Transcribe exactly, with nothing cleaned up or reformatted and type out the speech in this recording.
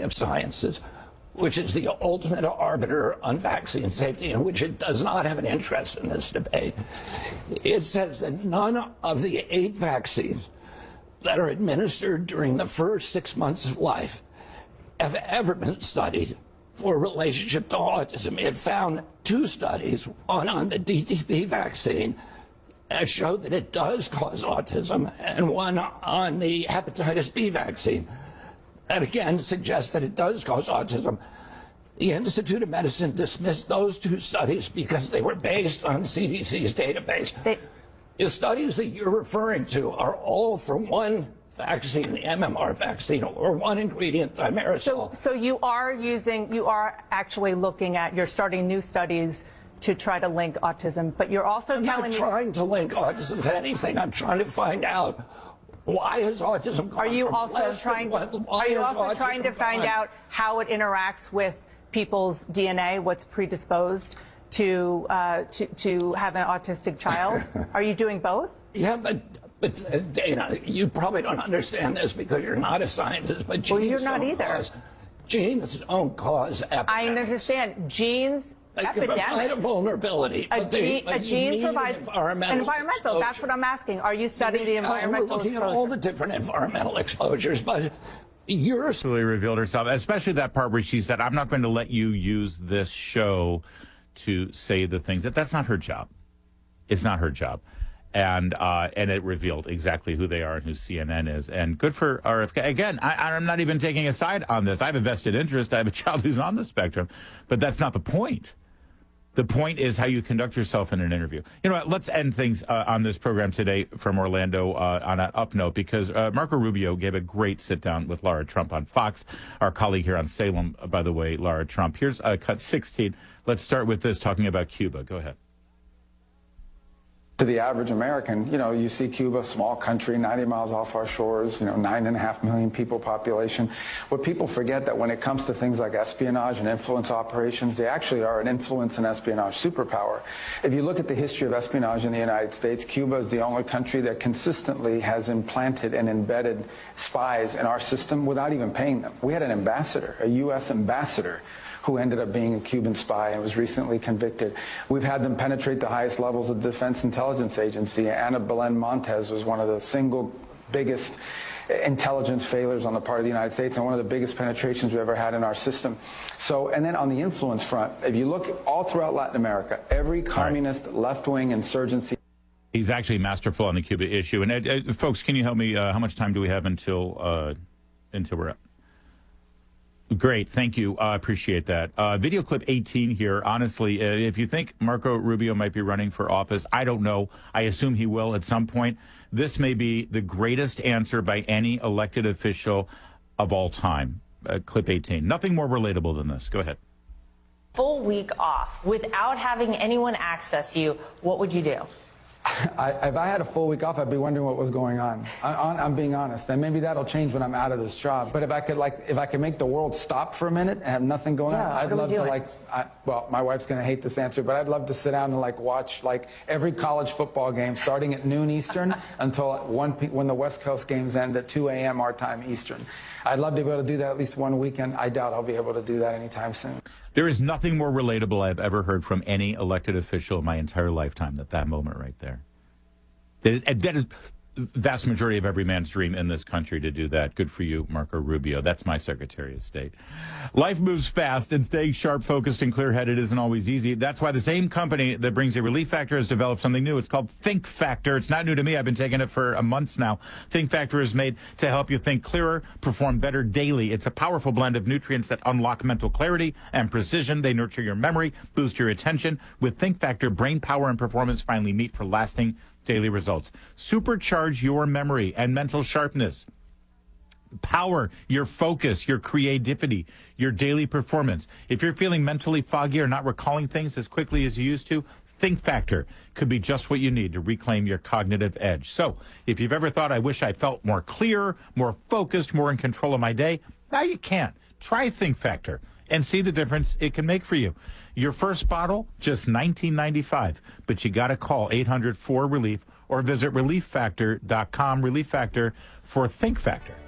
of Sciences, which is the ultimate arbiter on vaccine safety, in which it does not have an interest in this debate. It says that none of the eight vaccines that are administered during the first six months of life have ever been studied for relationship to autism. It found two studies, one on the D T P vaccine that showed that it does cause autism, and one on the hepatitis B vaccine that again suggests that it does cause autism. The Institute of Medicine dismissed those two studies because they were based on C D C's database. They The studies that you're referring to are all for one vaccine, the M M R vaccine, or one ingredient, thimerosal. So, so you are using, you are actually looking at, you're starting new studies to try to link autism, but you're also I'm telling me... I'm not trying to link autism to anything. I'm trying to find out why is autism gone Are you from also less trying, than, why are you is also trying to autism find gone? out how it interacts with people's D N A, what's predisposed to, uh, to, to have an autistic child? Are you doing both? Yeah, but, but uh, Dana, you probably don't understand this because you're not a scientist, but genes Well, you're not don't either. Cause, genes don't cause epidemics. I understand. Genes, They can provide a vulnerability. A, but they, gene, but a gene you need provides environmental. environmental. Exposure. That's what I'm asking. Are you studying the Yeah, environmental we're looking exposure? at all the different environmental exposures, but you're Really revealed herself, especially that part where she said, "I'm not going to let you use this show to say the things that." That's not her job. It's not her job. And uh, and it revealed exactly who they are and who C N N is. And good for R F K. Again, I, I'm not even taking a side on this. I have a vested interest. I have a child who's on the spectrum. But that's not the point. The point is how you conduct yourself in an interview. You know what? Let's end things uh, on this program today from Orlando uh, on an up note, because uh, Marco Rubio gave a great sit-down with Lara Trump on Fox. Our colleague here on Salem, uh, by the way, Lara Trump. Here's uh, cut sixteen. Let's start with this, talking about Cuba. Go ahead. To the average American, you know, you see Cuba, small country, ninety miles off our shores, you know, nine and a half million people population. What people forget that when it comes to things like espionage and influence operations, they actually are an influence and espionage superpower. If you look at the history of espionage in the United States, Cuba is the only country that consistently has implanted and embedded spies in our system without even paying them. We had an ambassador, a U S ambassador, who ended up being a Cuban spy and was recently convicted. We've had them penetrate the highest levels of the Defense Intelligence Agency. Ana Belén Montes was one of the single biggest intelligence failures on the part of the United States and one of the biggest penetrations we've ever had in our system. So, and then on the influence front, if you look all throughout Latin America, every communist right. left-wing insurgency. He's actually masterful on the Cuba issue. And uh, uh, folks, can you help me? Uh, how much time do we have until, uh, until we're up? Great. Thank you. I uh, appreciate that. Uh, video clip eighteen here. Honestly, uh, if you think Marco Rubio might be running for office, I don't know. I assume he will at some point. This may be the greatest answer by any elected official of all time. Uh, clip eighteen. Nothing more relatable than this. Go ahead. Full week off without having anyone access you, what would you do? I, if I had a full week off, I'd be wondering what was going on. I, I'm, I'm being honest, and maybe that'll change when I'm out of this job. But if I could, like, if I could make the world stop for a minute and have nothing going yeah, on, I'd love to, doing? like, I, well, my wife's gonna hate this answer, but I'd love to sit down and like watch like every college football game starting at noon Eastern until one p when the West Coast games end at two A M our time Eastern. I'd love to be able to do that at least one weekend. I doubt I'll be able to do that anytime soon. There is nothing more relatable I've ever heard from any elected official in my entire lifetime than that moment right there. That is the vast majority of every man's dream in this country to do that. Good for you, Marco Rubio. That's my Secretary of State. Life moves fast, and staying sharp, focused, and clear-headed isn't always easy. That's why the same company that brings you Relief Factor has developed something new. It's called Think Factor. It's not new to me. I've been taking it for a month now. Think Factor is made to help you think clearer, perform better daily. It's a powerful blend of nutrients that unlock mental clarity and precision. They nurture your memory, boost your attention. With Think Factor, brain power and performance finally meet for lasting daily results. Supercharge your memory and mental sharpness. Power your focus, your creativity, your daily performance. If you're feeling mentally foggy or not recalling things as quickly as you used to, Think Factor could be just what you need to reclaim your cognitive edge. So if you've ever thought, I wish I felt more clear, more focused, more in control of my day, now you can. Try Think Factor and see the difference it can make for you. Your first bottle, just nineteen ninety-five, but you got to call eight hundred four relief or visit relief factor dot com, Relief Factor for Think Factor.